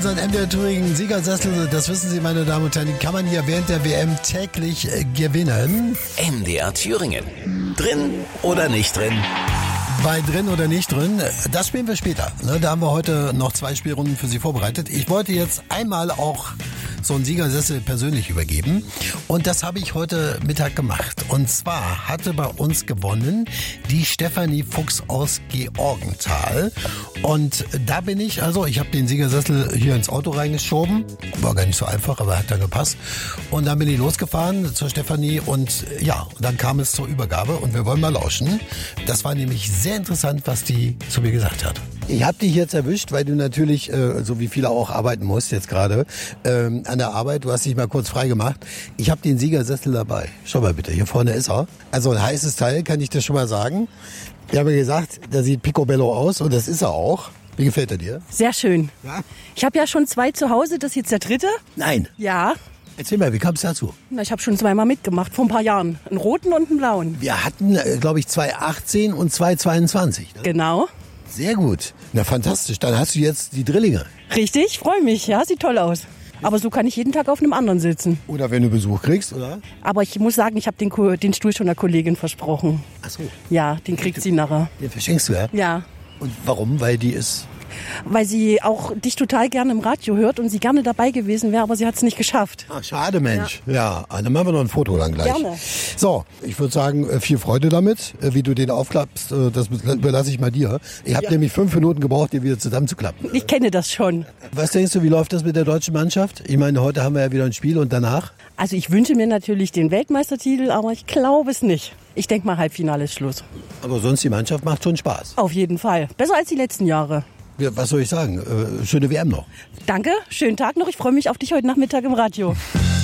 unseren MDR Thüringen Siegersessel, das wissen Sie, meine Damen und Herren, den kann man hier während der WM täglich gewinnen. MDR Thüringen. Drin oder nicht drin? Bei drin oder nicht drin, das spielen wir später. Da haben wir heute noch 2 Spielrunden für Sie vorbereitet. Ich wollte jetzt einmal auch so einen Siegersessel persönlich übergeben. Und das habe ich heute Mittag gemacht. Und zwar hatte bei uns gewonnen die Stefanie Fuchs aus Georgenthal. Und da bin ich habe den Siegersessel hier ins Auto reingeschoben. War gar nicht so einfach, aber hat dann gepasst. Und dann bin ich losgefahren zur Stefanie und dann kam es zur Übergabe und wir wollen mal lauschen. Das war nämlich sehr interessant, was die zu mir gesagt hat. Ich habe dich jetzt erwischt, weil du natürlich, so wie viele auch, arbeiten musst jetzt gerade, an der Arbeit. Du hast dich mal kurz frei gemacht. Ich habe den Siegersessel dabei. Schau mal bitte, hier vorne ist er. Also ein heißes Teil, kann ich dir schon mal sagen. Ich habe gesagt, der sieht picobello aus und das ist er auch. Wie gefällt er dir? Sehr schön. Ja? Ich habe ja schon 2 zu Hause, das ist jetzt der 3. Nein. Ja. Erzähl mal, wie kam es dazu? Na, ich habe schon 2-mal mitgemacht, vor ein paar Jahren. Einen roten und einen blauen. Wir hatten, glaube ich, 2018 und 2022. Ne? Genau. Sehr gut. Na, fantastisch. Dann hast du jetzt die Drillinge. Richtig, freue mich. Ja, sieht toll aus. Aber so kann ich jeden Tag auf einem anderen sitzen. Oder wenn du Besuch kriegst, oder? Aber ich muss sagen, ich habe den Stuhl schon der Kollegin versprochen. Ach so. Ja, den kriegt sie nachher. Den verschenkst du, ja? Ja. Und warum? Weil die ist... Weil sie auch dich total gerne im Radio hört und sie gerne dabei gewesen wäre, aber sie hat es nicht geschafft. Ach, schade, Mensch. Ja, dann machen wir noch ein Foto dann gleich. Gerne. So, ich würde sagen, viel Freude damit. Wie du den aufklappst, das überlasse ich mal dir. Ich habe nämlich 5 Minuten gebraucht, den wieder zusammenzuklappen. Ich kenne das schon. Was denkst du, wie läuft das mit der deutschen Mannschaft? Ich meine, heute haben wir ja wieder ein Spiel und danach? Also ich wünsche mir natürlich den Weltmeistertitel, aber ich glaube es nicht. Ich denke mal, Halbfinale ist Schluss. Aber sonst, die Mannschaft macht schon Spaß. Auf jeden Fall. Besser als die letzten Jahre. Was soll ich sagen? Schöne WM noch. Danke, schönen Tag noch. Ich freue mich auf dich heute Nachmittag im Radio.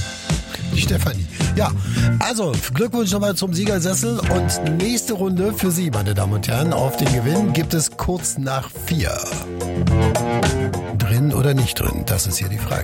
Die Stefanie. Ja, also Glückwunsch nochmal zum Siegersessel und nächste Runde für Sie, meine Damen und Herren. Auf den Gewinn gibt es kurz nach 4. Drin oder nicht drin? Das ist hier die Frage.